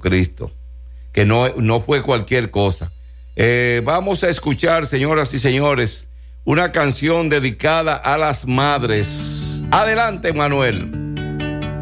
Jesucristo, que no fue cualquier cosa. Vamos a escuchar, señoras y señores, una canción dedicada a las madres. Adelante, Manuel.